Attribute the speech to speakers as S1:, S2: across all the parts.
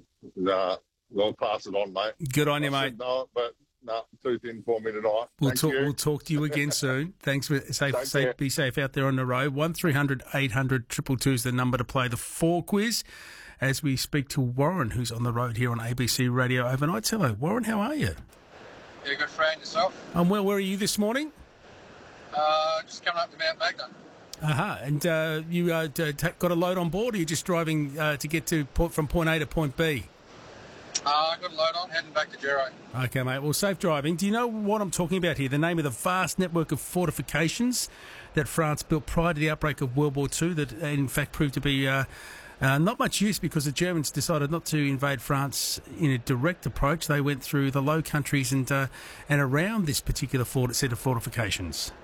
S1: I'll pass it on, mate.
S2: Good on you,
S1: I
S2: mate.
S1: should know it, but no, too thin for me tonight.
S2: We'll talk to you again soon. Thanks for be safe out there on the road. 1300 800 222 is the number to play the 4 quiz. As we speak to Warren, who's on the road here on ABC Radio Overnight. Hello, Warren. How are you?
S3: Yeah, good friend. Yourself?
S2: I'm well. Where are you this morning?
S3: Just coming up to Mount Magna.
S2: And you got a load on board, or are you just driving to get from point A to point B?
S3: I got a load on, heading back to Gero.
S2: Okay, mate. Well, safe driving. Do you know what I'm talking about here? The name of the vast network of fortifications that France built prior to the outbreak of World War II that, in fact, proved to be not much use because the Germans decided not to invade France in a direct approach. They went through the Low Countries and around this particular set of fortifications.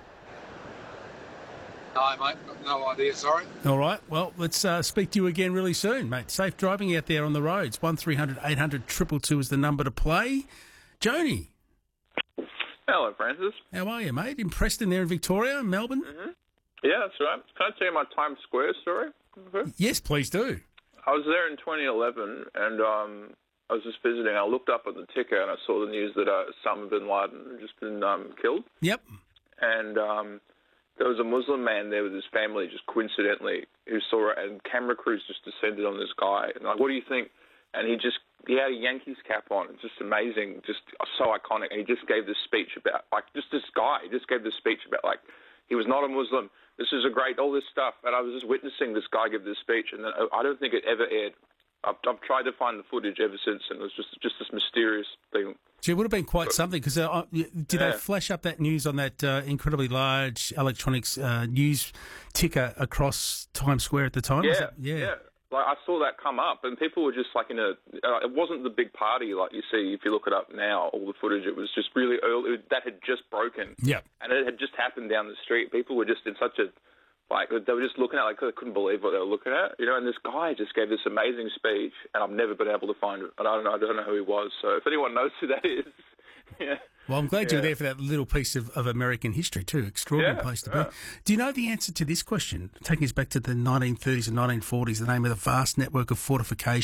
S3: No, mate. Got no idea, sorry.
S2: All right. Well, let's speak to you again really soon, mate. Safe driving out there on the roads. 1300 800 222 is the number to play. Joni.
S4: Hello, Francis.
S2: How are you, mate? In Preston there in Victoria, Melbourne?
S4: Mm-hmm. Yeah, that's right. Can I tell you my Times Square story? Okay.
S2: Yes, please do.
S4: I was there in 2011, and I was just visiting. I looked up at the ticker, and I saw the news that Osama bin Laden had just been killed.
S2: Yep.
S4: And there was a Muslim man there with his family, just coincidentally, who saw it, and camera crews just descended on this guy. And like, what do you think? And he had a Yankees cap on. It's just amazing, just so iconic. And he just gave this speech about, this guy. He just gave this speech about, he was not a Muslim. This is all this stuff. And I was just witnessing this guy give this speech, and then I don't think it ever aired. I've tried to find the footage ever since, and it was just this mysterious thing.
S2: So it would have been quite something, because did they flash up that news on that incredibly large electronics news ticker across Times Square at the time?
S4: Yeah. I saw that come up, and people were just it wasn't the big party like you see if you look it up now, all the footage. It was just really early. That had just broken.
S2: Yeah.
S4: And it had just happened down the street. People were just in such a, they were just looking at it, they couldn't believe what they were looking at, and this guy just gave this amazing speech, and I've never been able to find it. I don't know who he was, so if anyone knows who that is, yeah.
S2: Well, I'm glad you were there for that little piece of American history too. Extraordinary place to be. Do you know the answer to this question? Taking us back to the 1930s and 1940s, the name of the vast network of fortifications